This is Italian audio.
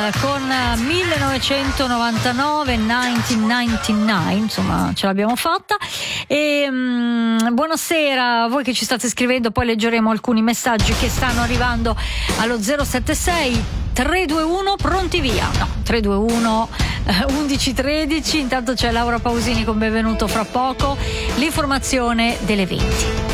con 1999, 1999, insomma ce l'abbiamo fatta. E buonasera a voi che ci state scrivendo, poi leggeremo alcuni messaggi che stanno arrivando allo 076 321 pronti via, no 321 1113. Intanto c'è Laura Pausini con benvenuto fra poco, l'informazione delle 20.